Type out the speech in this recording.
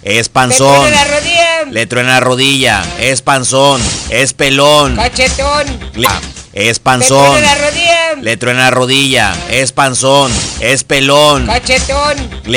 es panzón, truena la rodilla, le truena la rodilla, es panzón, es pelón, cachetón, es panzón, truena la rodilla, le truena la rodilla, es panzón, es pelón, cachetón.